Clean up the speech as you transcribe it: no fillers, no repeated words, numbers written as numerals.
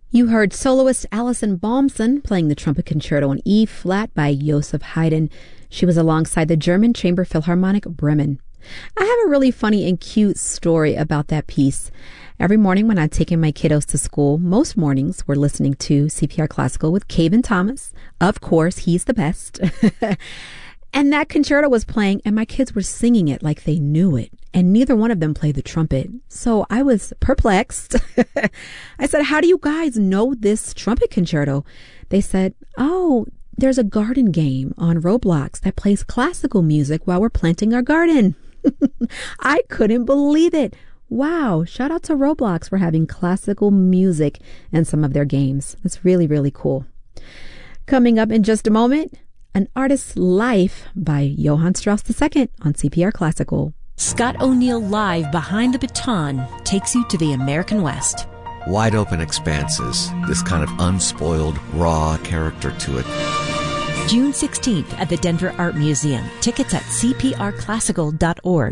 You heard soloist Alison Baumson playing the trumpet concerto in E-flat by Joseph Haydn. She was alongside the German Chamber Philharmonic Bremen. I have a really funny and cute story about that piece. Every morning when I'd taken my kiddos to school, most mornings we're listening to CPR Classical with Caven Thomas. Of course, he's the best. And that concerto was playing, and my kids were singing it like they knew it. And neither one of them played the trumpet. So I was perplexed. I said, how do you guys know this trumpet concerto? They said, oh, there's a garden game on Roblox that plays classical music while we're planting our garden. I couldn't believe it. Wow. Shout out to Roblox for having classical music in some of their games. That's really, really cool. Coming up in just a moment, An Artist's Life by Johann Strauss II on CPR Classical. Scott O'Neill Live Behind the Baton takes you to the American West. Wide open expanses, this kind of unspoiled, raw character to it. June 16th at the Denver Art Museum. Tickets at cprclassical.org.